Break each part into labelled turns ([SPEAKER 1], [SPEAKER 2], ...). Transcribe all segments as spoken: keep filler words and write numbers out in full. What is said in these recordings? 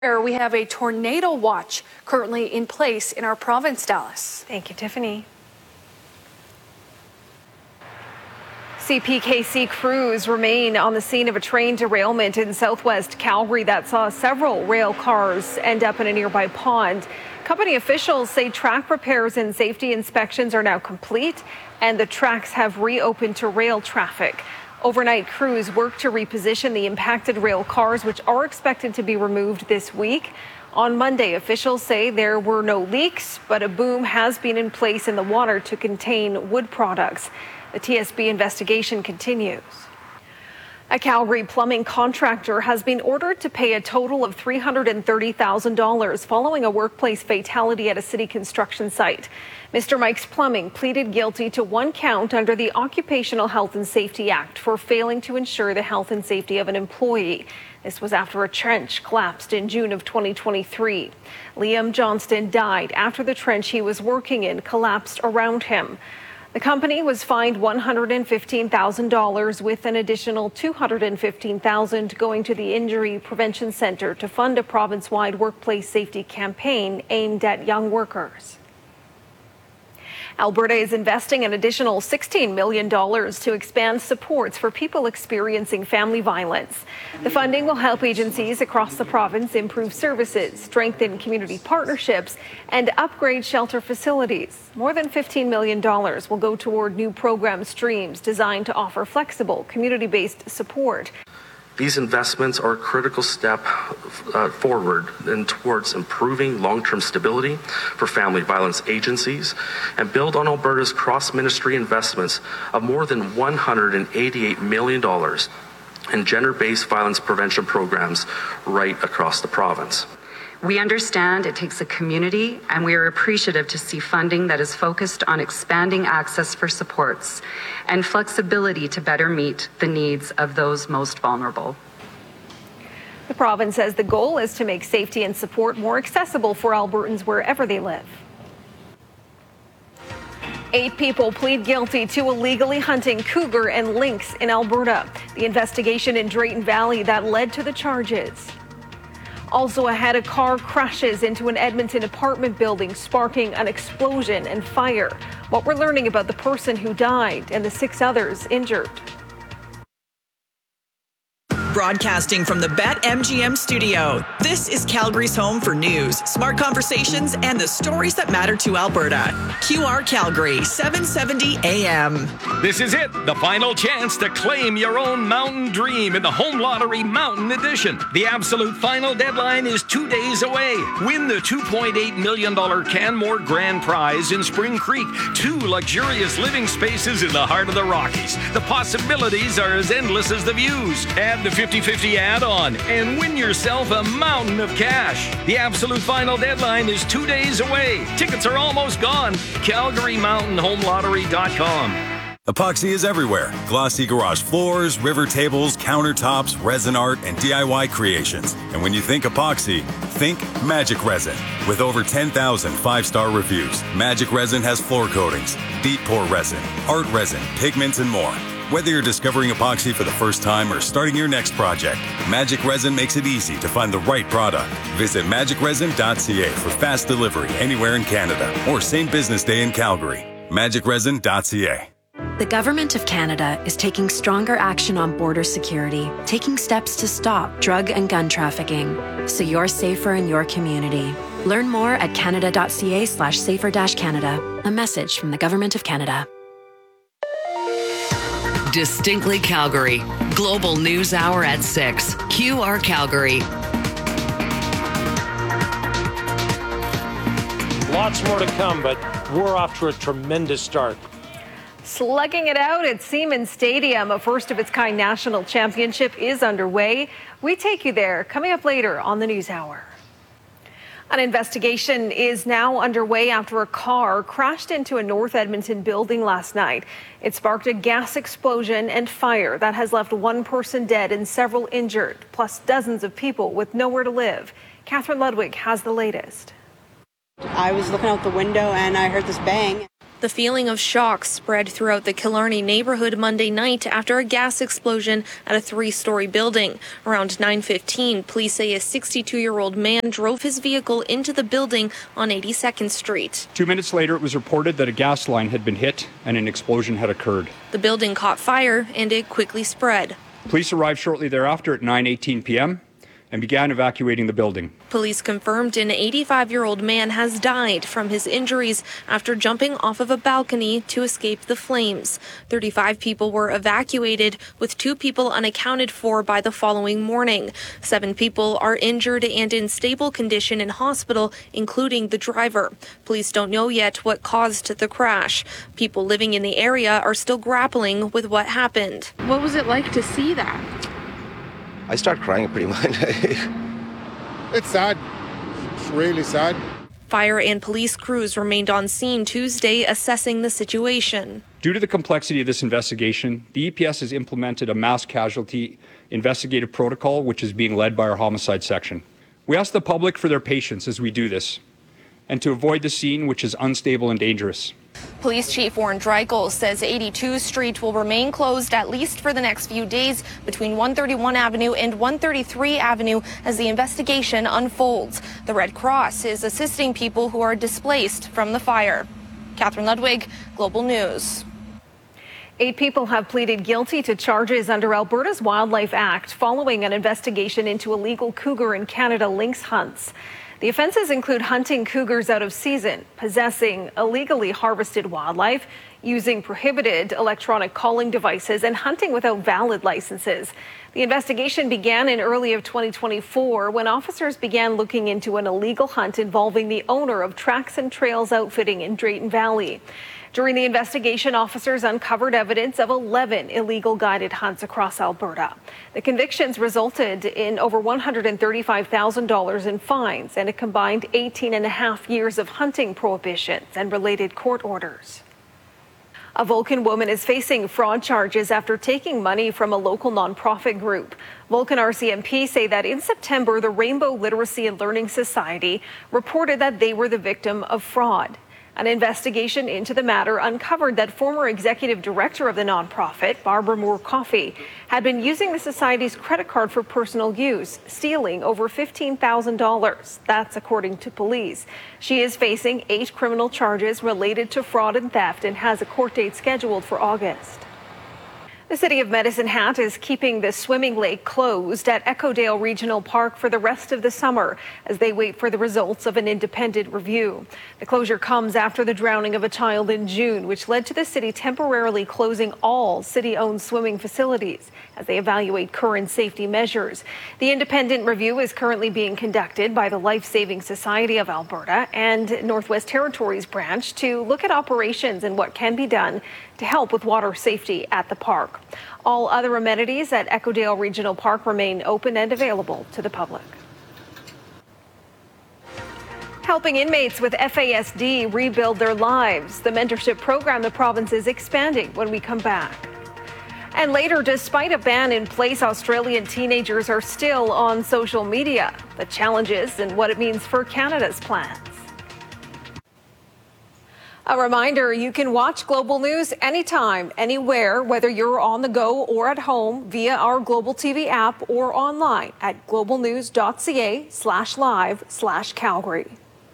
[SPEAKER 1] We have a tornado watch currently in place in our province, Dallas.
[SPEAKER 2] Thank you, Tiffany. C P K C crews remain on the scene of a train derailment in southwest Calgary that saw several rail cars end up in a nearby pond. Company officials say track repairs and safety inspections are now complete, and the tracks have reopened to rail traffic. Overnight crews work to reposition the impacted rail cars, which are expected to be removed this week. On Monday, officials say there were no leaks, but a boom has been in place in the water to contain wood products. The T S B investigation continues. A Calgary plumbing contractor has been ordered to pay a total of three hundred thirty thousand dollars following a workplace fatality at a city construction site. Mister Mike's Plumbing pleaded guilty to one count under the Occupational Health and Safety Act for failing to ensure the health and safety of an employee. This was after a trench collapsed in June of twenty twenty-three. Liam Johnston died after the trench he was working in collapsed around him. The company was fined one hundred fifteen thousand dollars with an additional two hundred fifteen thousand dollars going to the Injury Prevention Center to fund a province-wide workplace safety campaign aimed at young workers. Alberta is investing an additional sixteen million dollars to expand supports for people experiencing family violence. The funding will help agencies across the province improve services, strengthen community partnerships, and upgrade shelter facilities. More than fifteen million dollars will go toward new program streams designed to offer flexible, community-based support.
[SPEAKER 3] These investments are a critical step uh, forward and towards improving long-term stability for family violence agencies and build on Alberta's cross-ministry investments of more than one hundred eighty-eight million dollars in gender-based violence prevention programs right across the province.
[SPEAKER 4] We understand it takes a community, and we are appreciative to see funding that is focused on expanding access for supports and flexibility to better meet the needs of those most vulnerable.
[SPEAKER 2] The province says the goal is to make safety and support more accessible for Albertans wherever they live. Eight people plead guilty to illegally hunting cougar and lynx in Alberta. The investigation in Drayton Valley that led to the charges. Also ahead, a car crashes into an Edmonton apartment building, sparking an explosion and fire. What we're learning about the person who died and the six others injured.
[SPEAKER 5] Broadcasting from the BetMGM studio, this is Calgary's home for news, smart conversations, and the stories that matter to Alberta. Q R Calgary, seven seventy A M.
[SPEAKER 6] This is it, the final chance to claim your own mountain dream in the Home Lottery Mountain Edition. The absolute final deadline is two days away. Win the two point eight million dollars Canmore Grand Prize in Spring Creek, two luxurious living spaces in the heart of the Rockies. The possibilities are as endless as the views. Add the fifty fifty add-on and win yourself a mountain of cash. The absolute final deadline is two days away. Tickets are almost gone. Calgary Mountain Home Lottery dot com.
[SPEAKER 7] Epoxy is everywhere. Glossy garage floors, river tables, countertops, resin art, and D I Y creations. And when you think epoxy, think Magic Resin. With over ten thousand five-star reviews, Magic Resin has floor coatings, deep pour resin, art resin, pigments, and more. Whether you're discovering epoxy for the first time or starting your next project, Magic Resin makes it easy to find the right product. Visit magic resin dot c a for fast delivery anywhere in Canada or same business day in Calgary. magic resin dot c a.
[SPEAKER 8] The Government of Canada is taking stronger action on border security, taking steps to stop drug and gun trafficking, so you're safer in your community. Learn more at canada dot c a slash safer dash Canada. A message from the Government of Canada.
[SPEAKER 9] Distinctly Calgary. Global News Hour at six. Q R Calgary.
[SPEAKER 10] Lots more to come, but we're off to a tremendous start.
[SPEAKER 2] Slugging it out at Siemens Stadium, a first-of-its-kind national championship is underway. We take you there coming up later on the News Hour. An investigation is now underway after a car crashed into a North Edmonton building last night. It sparked a gas explosion and fire that has left one person dead and several injured, plus dozens of people with nowhere to live. Catherine Ludwig has the latest.
[SPEAKER 11] I was looking out the window and I heard this bang. The feeling of shock spread throughout the Killarney neighborhood Monday night after a gas explosion at a three-story building. Around nine fifteen, police say a sixty-two-year-old man drove his vehicle into the building on eighty-second Street.
[SPEAKER 12] Two minutes later, it was reported that a gas line had been hit and an explosion had occurred.
[SPEAKER 11] The building caught fire and it quickly spread.
[SPEAKER 12] Police arrived shortly thereafter at nine eighteen p.m. and began evacuating the building.
[SPEAKER 11] Police confirmed an eighty-five-year-old man has died from his injuries after jumping off of a balcony to escape the flames. thirty-five people were evacuated, with two people unaccounted for by the following morning. Seven people are injured and in stable condition in hospital, including the driver. Police don't know yet what caused the crash. People living in the area are still grappling with what happened.
[SPEAKER 13] What was it like to see that?
[SPEAKER 14] I start crying pretty much.
[SPEAKER 15] It's sad. It's really sad.
[SPEAKER 11] Fire and police crews remained on scene Tuesday assessing the situation.
[SPEAKER 12] Due to the complexity of this investigation, the E P S has implemented a mass casualty investigative protocol, which is being led by our homicide section. We ask the public for their patience as we do this, and to avoid the scene, which is unstable and dangerous.
[SPEAKER 11] Police Chief Warren Dreichel says eighty-two Street will remain closed at least for the next few days between one thirty-one Avenue and one thirty-three Avenue as the investigation unfolds. The Red Cross is assisting people who are displaced from the fire. Catherine Ludwig, Global News.
[SPEAKER 2] Eight people have pleaded guilty to charges under Alberta's Wildlife Act following an investigation into illegal cougar in Canada lynx hunts. The offenses include hunting cougars out of season, possessing illegally harvested wildlife, using prohibited electronic calling devices, and hunting without valid licenses. The investigation began in early of twenty twenty-four when officers began looking into an illegal hunt involving the owner of Tracks and Trails Outfitting in Drayton Valley. During the investigation, officers uncovered evidence of eleven illegal guided hunts across Alberta. The convictions resulted in over one hundred thirty-five thousand dollars in fines and a combined eighteen and a half years of hunting prohibitions and related court orders. A Vulcan woman is facing fraud charges after taking money from a local nonprofit group. Vulcan R C M P say that in September, the Rainbow Literacy and Learning Society reported that they were the victim of fraud. An investigation into the matter uncovered that former executive director of the nonprofit, Barbara Moore Coffey, had been using the society's credit card for personal use, stealing over fifteen thousand dollars. That's according to police. She is facing eight criminal charges related to fraud and theft and has a court date scheduled for August. The City of Medicine Hat is keeping the swimming lake closed at Echodale Regional Park for the rest of the summer as they wait for the results of an independent review. The closure comes after the drowning of a child in June, which led to the city temporarily closing all city-owned swimming facilities as they evaluate current safety measures. The independent review is currently being conducted by the Life Saving Society of Alberta and Northwest Territories branch to look at operations and what can be done to help with water safety at the park. All other amenities at Echodale Regional Park remain open and available to the public. Helping inmates with F A S D rebuild their lives. The mentorship program the province is expanding when we come back. And later, despite a ban in place, Australian teenagers are still on social media. The challenges and what it means for Canada's plans. A reminder, you can watch Global News anytime, anywhere, whether you're on the go or at home via our Global T V app or online at globalnews.ca slash live slash Calgary.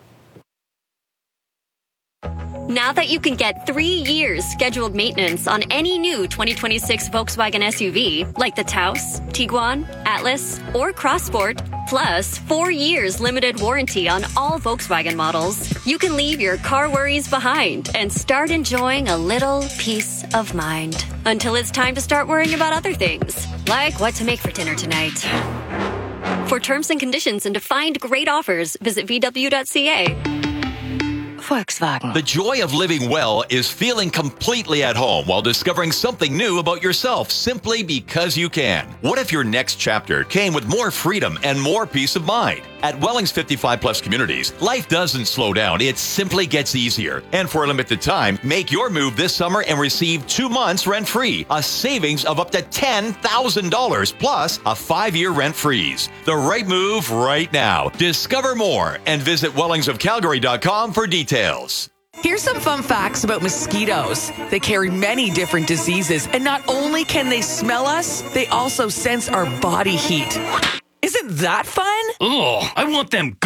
[SPEAKER 16] Now that you can get three years scheduled maintenance on any new twenty twenty-six Volkswagen S U V, like the Taos, Tiguan, Atlas, or Crossport, plus four years limited warranty on all Volkswagen models, you can leave your car worries behind and start enjoying a little peace of mind. Until it's time to start worrying about other things, like what to make for dinner tonight. For terms and conditions and to find great offers, visit v w dot c a.
[SPEAKER 17] Volkswagen. The joy of living well is feeling completely at home while discovering something new about yourself simply because you can. What if your next chapter came with more freedom and more peace of mind? At Welling's fifty-five plus communities, life doesn't slow down, it simply gets easier. And for a limited time, make your move this summer and receive two months rent-free, a savings of up to ten thousand dollars, plus a five-year rent freeze. The right move right now. Discover more and visit wellings of calgary dot com for details.
[SPEAKER 13] Here's some fun facts about mosquitoes. They carry many different diseases, and not only can they smell us, they also sense our body heat. Isn't that fun?
[SPEAKER 6] Oh, I want them